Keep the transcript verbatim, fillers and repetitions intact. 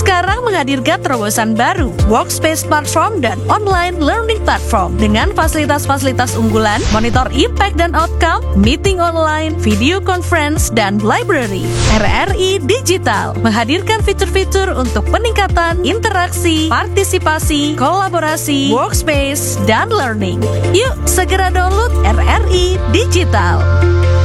sekarang menghadirkan terobosan baru, Workspace Platform dan Online Learning Platform dengan fasilitas-fasilitas unggulan, monitor impact dan outcome, meeting online, video conference, dan library. R R I Digital menghadirkan fitur-fitur untuk peningkatan interaksi, partisipasi, kolaborasi, workspace, dan learning. Yuk segera download R R I Digital.